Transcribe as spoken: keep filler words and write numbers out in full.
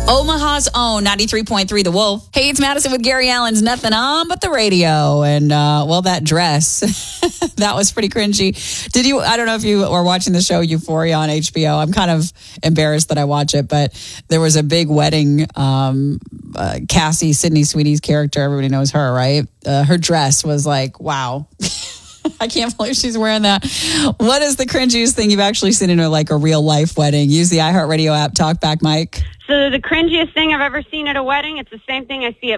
Omaha's own ninety-three point three The Wolf. Hey, it's Madison with Gary Allen's Nothing On But the Radio. And, uh, well, that dress, that was pretty cringy. Did you, I don't know if you were watching the show Euphoria on H B O. I'm kind of embarrassed that I watch it, but there was a big wedding. Um, uh, Cassie, Sydney Sweeney's character, everybody knows her, right? Uh, her dress was like, wow. I can't believe she's wearing that. What is the cringiest thing you've actually seen in a, like a real life wedding? Use the iHeartRadio app. Talk back, Mike. So the cringiest thing I've ever seen at a wedding, it's the same thing I see at